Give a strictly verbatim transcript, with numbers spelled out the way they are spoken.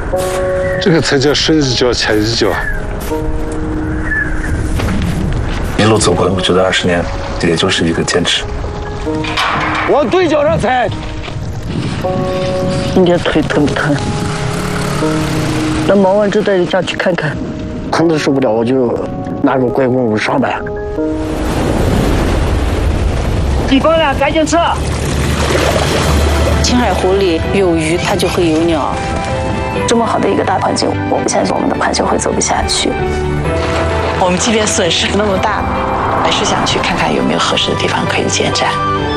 这个才叫深一脚浅一脚。 一路走过来，我觉得二十年也就是一个坚持。 往对角上踩。 你的腿疼不疼？那忙完之后带你下去看看，控制受不了我就拿个拐棍我上来。地方了，赶紧撤！ 青海湖里有鱼，它就会有鸟。 这么好的一个大环境，我不相信我们的盘球会走不下去。 我们即便损失那么大，还是想去看看有没有合适的地方可以建站。